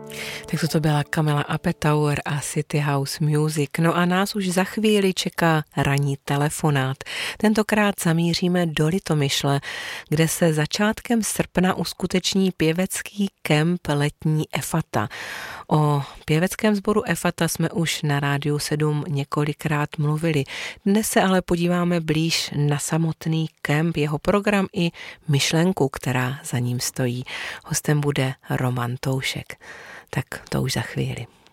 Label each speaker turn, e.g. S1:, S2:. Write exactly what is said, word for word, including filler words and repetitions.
S1: Tak toto byla Kamila Apatower a City House Music. No a nás už za chvíli čeká ranní telefonát. Tentokrát zamíříme do Litomyšle, kde se začátkem srpna uskuteční pěvecký kemp letní Efata. O pěveckém sboru Efata jsme už na Rádiu sedm několikrát mluvili. Dnes se ale podíváme blíž na samotný kemp, jeho program i myšlenku, která za ním stojí. Hostem bude Roman Toušek. Tak to už za chvíli.